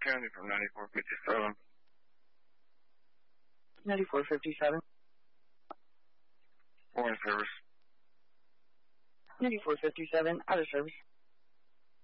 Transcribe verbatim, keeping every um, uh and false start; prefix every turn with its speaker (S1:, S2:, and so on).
S1: County from ninety-four fifty-seven.
S2: ninety-four fifty-seven.
S1: Foreign service.
S2: ninety-four fifty-seven, out of service.